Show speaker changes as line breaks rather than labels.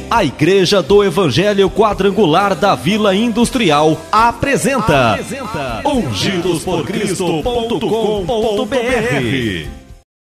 A Igreja do Evangelho Quadrangular da Vila Industrial apresenta Ungidosporcristo.com.br.